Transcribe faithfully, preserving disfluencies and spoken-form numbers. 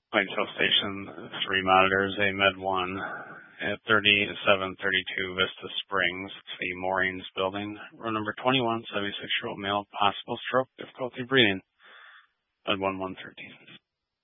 White Hill Station, three monitors, A Med one at thirty-seven thirty-two Vista Springs, the Moorings building. Room number twenty-one, seventy-six-year-old male, possible stroke, difficulty breathing, at one one thirteen.